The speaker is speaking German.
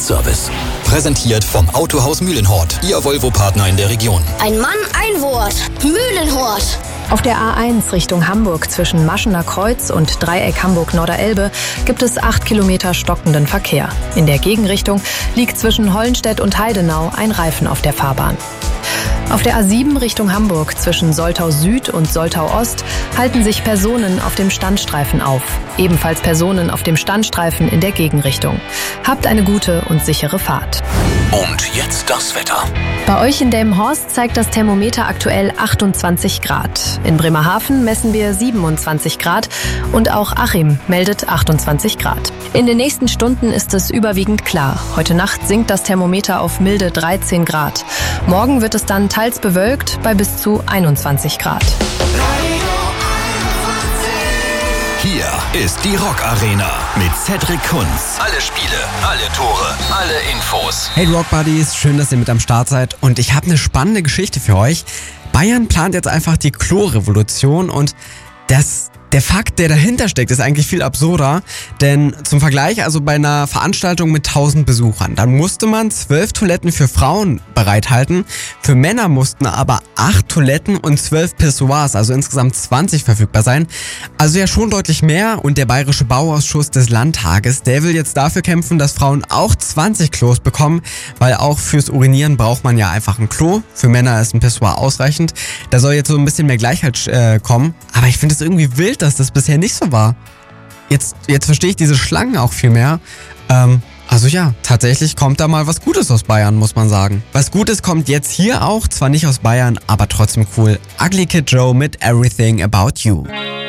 Service. Präsentiert vom Autohaus Mühlenhort, Ihr Volvo-Partner in der Region. Ein Mann, ein Wort. Mühlenhort. Auf der A1 Richtung Hamburg zwischen Maschener Kreuz und Dreieck Hamburg-Norderelbe gibt es 8 Kilometer stockenden Verkehr. In der Gegenrichtung liegt zwischen Hollenstedt und Heidenau ein Reifen auf der Fahrbahn. Auf der A7 Richtung Hamburg zwischen Soltau Süd und Soltau Ost halten sich Personen auf dem Standstreifen auf. Ebenfalls Personen auf dem Standstreifen in der Gegenrichtung. Habt eine gute und sichere Fahrt. Und jetzt das Wetter. Bei euch in Delmenhorst zeigt das Thermometer aktuell 28 Grad. In Bremerhaven messen wir 27 Grad und auch Achim meldet 28 Grad. In den nächsten Stunden ist es überwiegend klar. Heute Nacht sinkt das Thermometer auf milde 13 Grad. Morgen wird es dann teils bewölkt bei bis zu 21 Grad. Hier ist die Rock Arena mit Cedric Kunz. Alle Spiele, alle Tore, alle Infos. Hey Rock Buddies, schön, dass ihr mit am Start seid und ich habe eine spannende Geschichte für euch. Bayern plant jetzt einfach die Klo-Revolution und der Fakt, der dahinter steckt, ist eigentlich viel absurder, denn zum Vergleich, also bei einer Veranstaltung mit 1000 Besuchern, dann musste man 12 Toiletten für Frauen bereithalten, für Männer mussten aber 8 Toiletten und 12 Pissoirs, also insgesamt 20 verfügbar sein, also ja schon deutlich mehr und der Bayerische Bauausschuss des Landtages, der will jetzt dafür kämpfen, dass Frauen auch 20 Klos bekommen, weil auch fürs Urinieren braucht man ja einfach ein Klo, für Männer ist ein Pissoir ausreichend, da soll jetzt so ein bisschen mehr Gleichheit kommen, aber ich finde es irgendwie wild, dass das bisher nicht so war. Jetzt verstehe ich diese Schlangen auch viel mehr. Also ja, tatsächlich kommt da mal was Gutes aus Bayern, muss man sagen. Was Gutes kommt jetzt hier auch, zwar nicht aus Bayern, aber trotzdem cool. Ugly Kid Joe mit Everything About You.